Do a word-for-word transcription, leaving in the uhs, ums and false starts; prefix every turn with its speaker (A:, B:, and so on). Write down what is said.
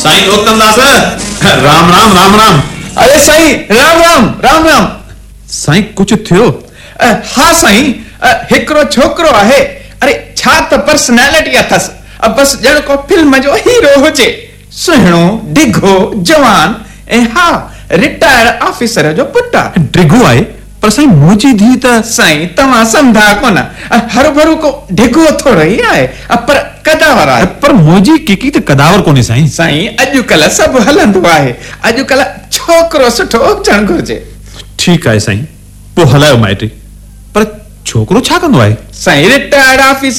A: साईं लोकनदास, राम राम राम राम।
B: अरे साईं राम राम राम राम।
A: साईं कुछ थियो?
B: हाँ साईं, हिकड़ो छोकरो आहे। अरे छा त पर्सनैलिटी अथस, बस ॼण को फिल्म जो हीरो हुजे। सुहिणो, डिघो, जवान ऐं हा रिटायर्ड ऑफिसर जो पुट।
A: डिघो आहे पर साईं मुंहिंजी धी त।
B: साईं तव्हां सम्झा कोन, हर भरू को डिघो थोरो ई आहे पर कदावर आहे।
A: पर मुंहिंजी किकी त कदावर कोन्हे साईं।
B: साईं अॼुकल्ह सभु हलंदो आहे, अॼुकल्ह छोकिरो सुठो हुजणु घुरिजे।
A: ठीकु आहे साईं, पोइ हलायो माइटी। पर छोकिरो छा कंदो आहे?
B: Sai retired officer